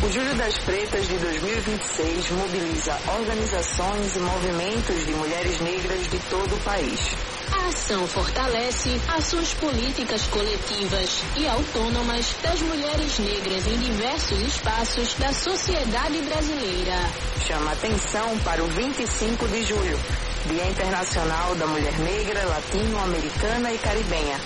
O Julho das Pretas de 2026 mobiliza organizações e movimentos de mulheres negras de todo o país. A ação fortalece ações políticas coletivas e autônomas das mulheres negras em diversos espaços da sociedade brasileira. Chama atenção para o 25 de julho, Dia Internacional da Mulher Negra, Latino-Americana e Caribenha.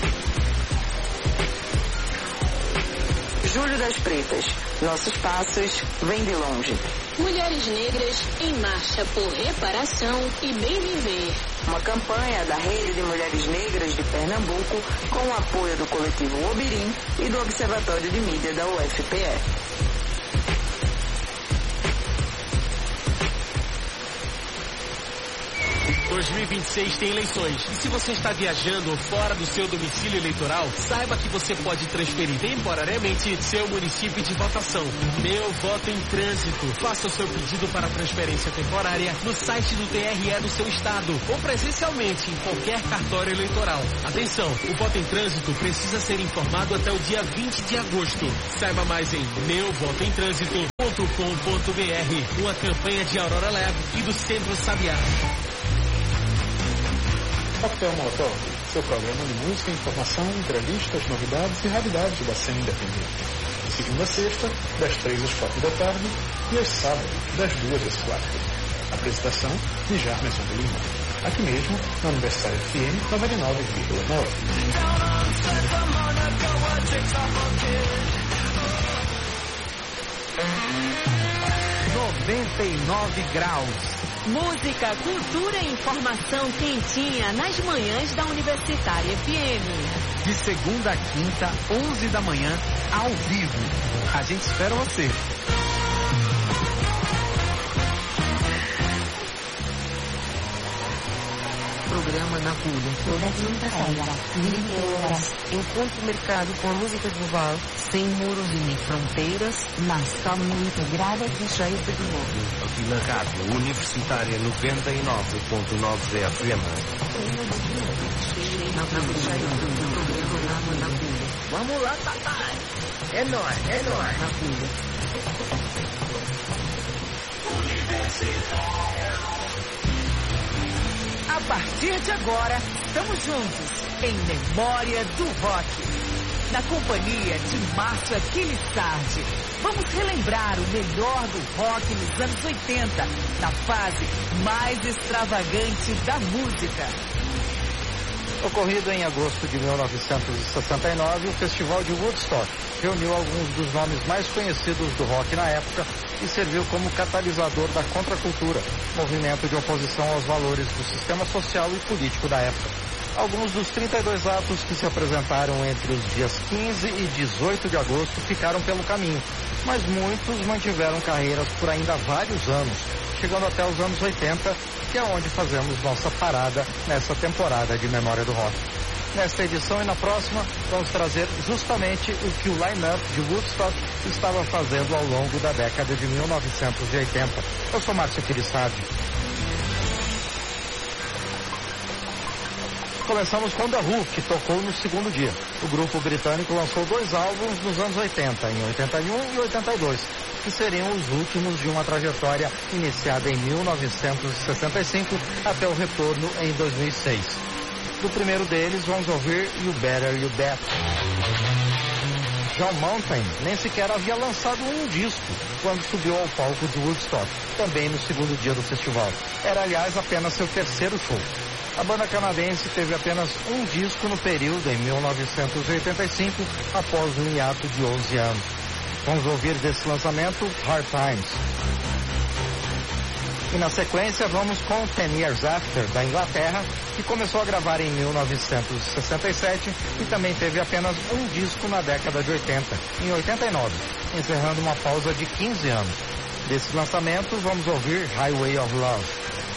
Julho das Pretas. Nossos passos vêm de longe. Mulheres negras em marcha por reparação e bem viver. Uma campanha da Rede de Mulheres Negras de Pernambuco com o apoio do coletivo Obirim e do Observatório de Mídia da UFPE. 2026 tem eleições. E se você está viajando fora do seu domicílio eleitoral, saiba que você pode transferir temporariamente seu município de votação. Meu Voto em Trânsito. Faça o seu pedido para transferência temporária no site do TRE do seu estado ou presencialmente em qualquer cartório eleitoral. Atenção, o voto em trânsito precisa ser informado até o dia 20 de agosto. Saiba mais em meuvotoemtrânsito.com.br. Uma campanha de Aurora Lab e do Centro Sabiá. Coquetel Molotov, seu programa de música, informação, entrevistas, novidades e raridades da cena independente. De segunda a sexta, das 3 às 4 da tarde e aos sábados, das 2 às 4. Apresentação de Jarmerson de Lima. Aqui mesmo, na Aniversário FM 99,9. 99 graus. Música, cultura e informação quentinha nas manhãs da Universitária FM. De segunda a quinta, 11 da manhã, ao vivo. A gente espera você. Programa na Pula. Toda quinta-feira, 20 horas. Encontro mercado com a música global, sem muros e nem fronteiras, mas como integrada e cheia de novo. Aqui na Rádio Universitária 99.9 FM. Vamos lá, papai. É nóis, é nóis. Na Pula. A partir de agora, estamos juntos em Memória do Rock. Na companhia de Márcio Aquiles Sardi, vamos relembrar o melhor do rock nos anos 80, na fase mais extravagante da música. Ocorrido em agosto de 1969, o Festival de Woodstock reuniu alguns dos nomes mais conhecidos do rock na época e serviu como catalisador da contracultura, movimento de oposição aos valores do sistema social e político da época. Alguns dos 32 atos que se apresentaram entre os dias 15 e 18 de agosto ficaram pelo caminho, mas muitos mantiveram carreiras por ainda vários anos, chegando até os anos 80, que é onde fazemos nossa parada nessa temporada de Memória do Rock. Nesta edição e na próxima, vamos trazer justamente o que o line-up de Woodstock estava fazendo ao longo da década de 1980. Eu sou Márcio Aquiles Sardi. Começamos com The Who, que tocou no segundo dia. O grupo britânico lançou 2 álbuns nos anos 80, em 81 e 82, que seriam os últimos de uma trajetória iniciada em 1965 até o retorno em 2006. Do primeiro deles, vamos ouvir You Better You Bet. John Mountain nem sequer havia lançado um disco quando subiu ao palco de Woodstock, também no segundo dia do festival. Era, aliás, apenas seu terceiro show. A banda canadense teve apenas um disco no período, em 1985, após um hiato de 11 anos. Vamos ouvir desse lançamento Hard Times. E na sequência vamos com 10 Years After, da Inglaterra, que começou a gravar em 1967 e também teve apenas um disco na década de 80, em 89, encerrando uma pausa de 15 anos. Desse lançamento vamos ouvir Highway of Love.